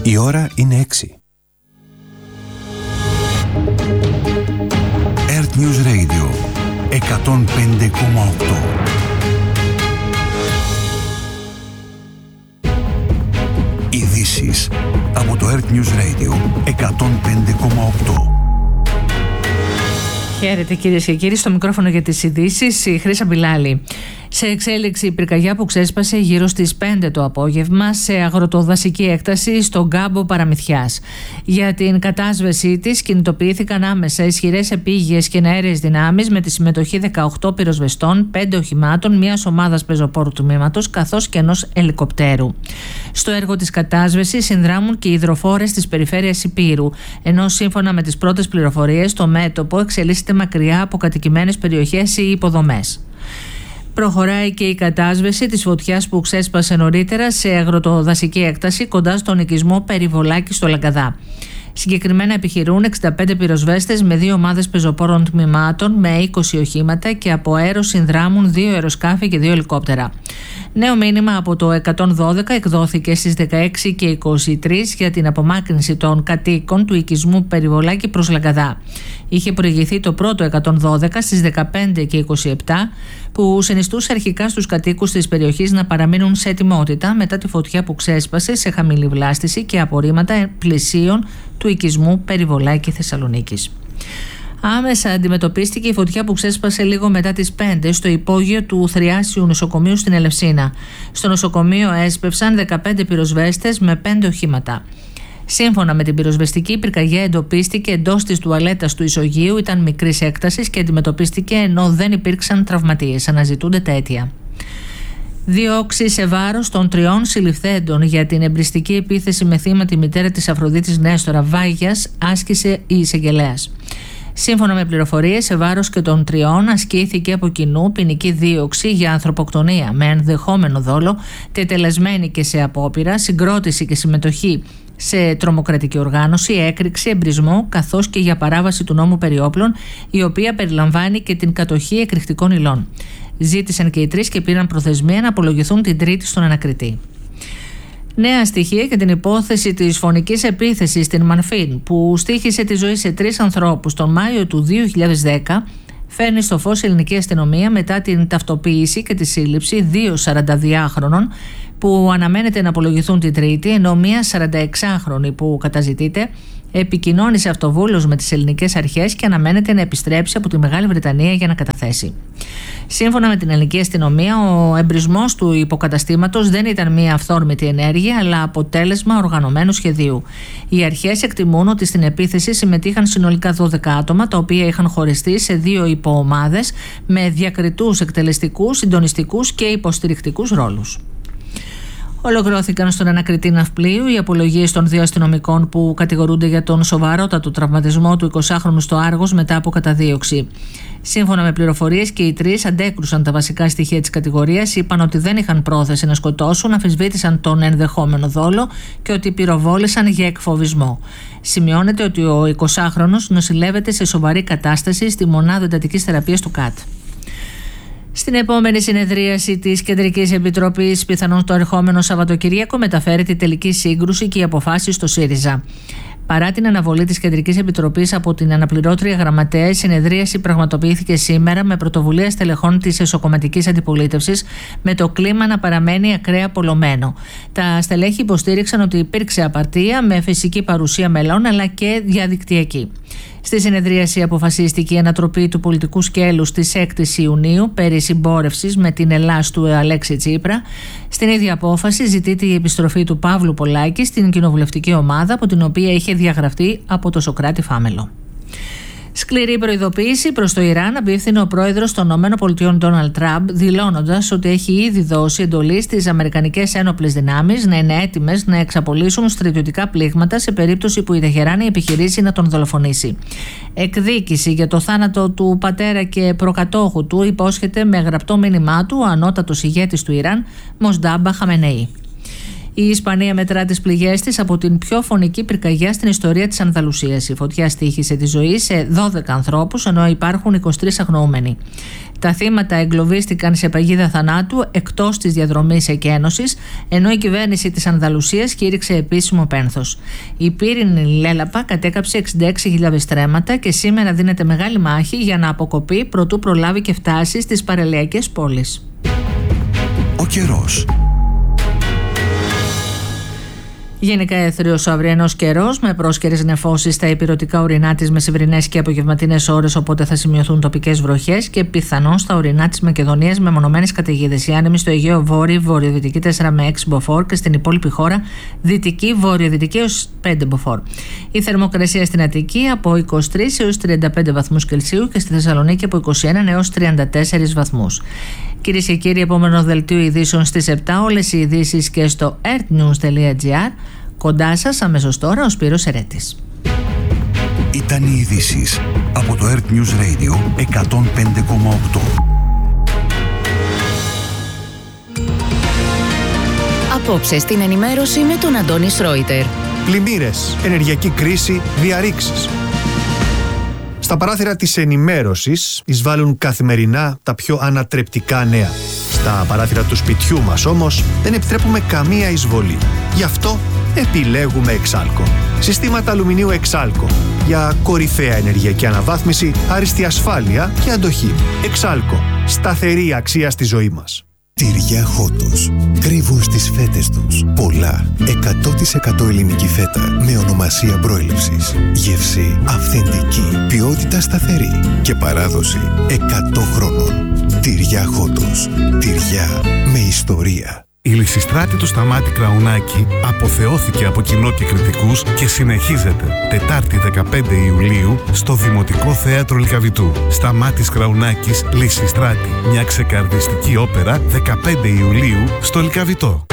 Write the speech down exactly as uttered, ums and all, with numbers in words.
Η ώρα είναι έξι. Earth News Radio εκατόν πέντε κόμμα οκτώ. Ειδήσεις από το Earth News Radio εκατόν πέντε κόμμα οκτώ. Χαίρετε κυρίες και κύριοι, στο μικρόφωνο για τις ειδήσεις η Χρύσα Μπιλάλη. Σε εξέλιξη η πυρκαγιά που ξέσπασε γύρω στις πέντε το απόγευμα σε αγροτοδασική έκταση στον κάμπο Παραμυθιάς. Για την κατάσβεσή της κινητοποιήθηκαν άμεσα ισχυρές επίγειες και αέριες δυνάμεις με τη συμμετοχή δεκαοκτώ πυροσβεστών, πέντε οχημάτων, μιας ομάδας πεζοπόρου τμήματος καθώς και ενός ελικοπτέρου. Στο έργο της κατάσβεσης συνδράμουν και οι υδροφόρες της περιφέρειας Ηπείρου, ενώ σύμφωνα με τις πρώτες πληροφορίες το μέτωπο εξελίσσεται μακριά από κατοικημένες περιοχές ή υποδομές. Προχωράει και η κατάσβεση της φωτιάς που ξέσπασε νωρίτερα σε αγροτοδασική έκταση κοντά στον οικισμό Περιβολάκη στο Λαγκαδά. Συγκεκριμένα επιχειρούν εξήντα πέντε πυροσβέστες με δύο ομάδες πεζοπόρων τμήματων με είκοσι οχήματα και από αέρο συνδράμουν δύο αεροσκάφη και δύο ελικόπτερα. Νέο μήνυμα από το εκατόν δώδεκα εκδόθηκε στις δεκαέξι και είκοσι τρεις για την απομάκρυνση των κατοίκων του οικισμού Περιβολάκη προς Λαγκαδά. Είχε προηγηθεί το πρώτο εκατόν δώδεκα στις δεκαπέντε και είκοσι επτά που συνιστούσε αρχικά στους κατοίκους της περιοχής να παραμείνουν σε ετοιμότητα μετά τη φωτιά που ξέσπασε σε χαμηλή βλάστηση και απορρίμματα πλησίων του οικισμού Περιβολάκη Θεσσαλονίκης. Άμεσα αντιμετωπίστηκε η φωτιά που ξέσπασε λίγο μετά τις πέντε στο υπόγειο του Θριάσιου νοσοκομείου στην Ελευσίνα. Στο νοσοκομείο έσπευσαν δεκαπέντε πυροσβέστες με πέντε οχήματα. Σύμφωνα με την πυροσβεστική, η πυρκαγιά εντοπίστηκε εντός της τουαλέτας του ισογείου, ήταν μικρής έκτασης και αντιμετωπίστηκε ενώ δεν υπήρξαν τραυματίες. Αναζητούνται τα αίτια. Διώξεις σε βάρος των τριών συλληφθέντων για την εμπριστική επίθεση με θύμα τη μητέρα της Αφροδίτης Νέστορα Βάγιας άσκησε η εισαγγελέας. Σύμφωνα με πληροφορίες, σε βάρος και των τριών ασκήθηκε από κοινού ποινική δίωξη για ανθρωποκτονία με ενδεχόμενο δόλο, τετελεσμένη και σε απόπειρα, συγκρότηση και συμμετοχή σε τρομοκρατική οργάνωση, έκρηξη, εμπρισμό, καθώς και για παράβαση του νόμου περί όπλων, η οποία περιλαμβάνει και την κατοχή εκρηκτικών υλών. Ζήτησαν και οι τρεις και πήραν προθεσμία να απολογηθούν την Τρίτη στον ανακριτή. Νέα στοιχεία για την υπόθεση της φωνικής επίθεσης στην Μανφίν που στοίχησε τη ζωή σε τρεις ανθρώπους τον Μάιο του δύο χιλιάδες δέκα φέρνει στο φως η ελληνική αστυνομία μετά την ταυτοποίηση και τη σύλληψη δύο σαρανταδυάχρονων που αναμένεται να απολογηθούν την Τρίτη, ενώ μία σαρανταεξάχρονη που καταζητείται επικοινώνησε αυτοβούλως με τις ελληνικές αρχές και αναμένεται να επιστρέψει από τη Μεγάλη Βρετανία για να καταθέσει. Σύμφωνα με την ελληνική αστυνομία, ο εμπρισμός του υποκαταστήματος δεν ήταν μία αυθόρμητη ενέργεια, αλλά αποτέλεσμα οργανωμένου σχεδίου. Οι αρχές εκτιμούν ότι στην επίθεση συμμετείχαν συνολικά δώδεκα άτομα, τα οποία είχαν χωριστεί σε δύο υποομάδες με διακριτούς εκτελεστικούς, συντονιστικούς και υποστηρικτικούς ρόλους. Ολοκληρώθηκαν στον ανακριτή ναυπλίου οι απολογίες των δύο αστυνομικών που κατηγορούνται για τον σοβαρότατο τραυματισμό του εικοσάχρονου στο Άργος μετά από καταδίωξη. Σύμφωνα με πληροφορίες, και οι τρεις αντέκρουσαν τα βασικά στοιχεία της κατηγορίας, είπαν ότι δεν είχαν πρόθεση να σκοτώσουν, αμφισβήτησαν τον ενδεχόμενο δόλο και ότι πυροβόλησαν για εκφοβισμό. Σημειώνεται ότι ο εικοσάχρονος νοσηλεύεται σε σοβαρή κατάσταση στη μονάδα εντατικής θεραπείας του ΚΑΤ. Στην επόμενη συνεδρίαση της Κεντρικής Επιτροπής, πιθανόν το ερχόμενο Σαββατοκύριακο, μεταφέρεται η τελική σύγκρουση και οι αποφάσεις στο ΣΥΡΙΖΑ. Παρά την αναβολή της Κεντρικής Επιτροπής από την αναπληρώτρια γραμματέα, η συνεδρίαση πραγματοποιήθηκε σήμερα με πρωτοβουλία στελεχών της εσωκομματικής αντιπολίτευσης, με το κλίμα να παραμένει ακραία πολλωμένο. Τα στελέχη υποστήριξαν ότι υπήρξε απαρτία με φυσική παρουσία μελών αλλά και διαδικτυακή. Στη συνεδρίαση αποφασίστηκε η ανατροπή του πολιτικού σκέλους της έκτης Ιουνίου περί συμπόρευσης με την Ελλάς του Αλέξη Τσίπρα. Στην ίδια απόφαση ζητείται η επιστροφή του Παύλου Πολάκη στην κοινοβουλευτική ομάδα από την οποία είχε διαγραφτεί από το Σωκράτη Φάμελο. Σκληρή προειδοποίηση προς το Ιράν απίφθινε ο πρόεδρος των ΗΠΑ Ντόναλντ Τραμπ, δηλώνοντας ότι έχει ήδη δώσει εντολή στις αμερικανικές ένοπλες δυνάμεις να είναι έτοιμες να εξαπολύσουν στρατιωτικά πλήγματα σε περίπτωση που η Τεχεράνη επιχειρήσει να τον δολοφονήσει. Εκδίκηση για το θάνατο του πατέρα και προκατόχου του υπόσχεται με γραπτό μήνυμά του ο ανώτατος ηγέτης του Ιράν, Μοσντάμπα Χαμενεή. Η Ισπανία μετρά τις πληγές της από την πιο φωνική πυρκαγιά στην ιστορία της Ανδαλουσίας. Η φωτιά στοίχησε τη ζωή σε δώδεκα ανθρώπους, ενώ υπάρχουν είκοσι τρεις αγνοούμενοι. Τα θύματα εγκλωβίστηκαν σε παγίδα θανάτου εκτός της διαδρομής εκένωσης, ενώ η κυβέρνηση της Ανδαλουσίας κήρυξε επίσημο πένθος. Η πύρινη λέλαπα κατέκαψε εξήντα έξι χιλιάδες στρέμματα και σήμερα δίνεται μεγάλη μάχη για να αποκοπεί προτού προλάβει και φτάσει στις παραλιακές πόλεις. Ο καιρός. Γενικά έθριος ο αυριανός καιρός με πρόσκαιρες νεφώσεις στα ηπειρωτικά ορεινά της μεσημβρινές και απογευματινές ώρες, οπότε θα σημειωθούν τοπικές βροχές και πιθανόν στα ορεινά της Μακεδονίας με μονομένες καταιγίδες. Οι άνεμοι στο Αιγαίο βόρειο, βορειοδυτική τέσσερα με έξι μποφόρ και στην υπόλοιπη χώρα δυτική, βορειοδυτική έως πέντε μποφόρ. Η θερμοκρασία στην Αττική από είκοσι τρεις έως τριάντα πέντε βαθμούς Κελσίου και στη Θεσσαλονίκη από είκοσι ένα έως τριάντα τέσσερις βαθμούς. Κυρίες και κύριοι, επόμενο δελτίο ειδήσεων στις επτά. Όλες οι ειδήσεις και στο ερτnews τελεία gr. Κοντά σας αμέσως τώρα ο Σπύρος Ερέτης. Ήταν οι ειδήσεις από το Earth News Radio εκατόν πέντε κόμμα οκτώ. Απόψε στην ενημέρωση με τον Αντώνη Σρόιτερ. Πλημμύρες, ενεργειακή κρίση, διαρρήξεις. Στα παράθυρα της ενημέρωσης εισβάλλουν καθημερινά τα πιο ανατρεπτικά νέα. Στα παράθυρα του σπιτιού μας όμως δεν επιτρέπουμε καμία εισβολή. Γι' αυτό επιλέγουμε Εξάλκο. Συστήματα αλουμινίου Εξάλκο για κορυφαία ενεργειακή αναβάθμιση, άριστη ασφάλεια και αντοχή. Εξάλκο. Σταθερή αξία στη ζωή μας. Τυριά Χότος. Κρύβουν στις φέτες τους πολλά. εκατό τοις εκατό ελληνική φέτα με ονομασία προέλευσης. Γεύση αυθεντική. Ποιότητα σταθερή. Και παράδοση εκατό χρόνων. Τυριά Χότος. Τυριά με ιστορία. Η Λυσιστράτη του Σταμάτη Κραουνάκη αποθεώθηκε από κοινό και κριτικούς και συνεχίζεται Τετάρτη δεκαπέντε Ιουλίου στο Δημοτικό Θέατρο Λυκαβητού. Σταμάτης Κραουνάκης, Λυσιστράτη. Μια ξεκαρδιστική όπερα δεκαπέντε Ιουλίου στο Λυκαβητό.